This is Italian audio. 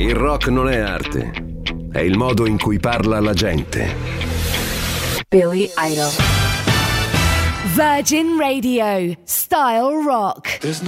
Il rock non è arte, è il modo in cui parla la gente. Billy Idol. Virgin Radio, Style Rock.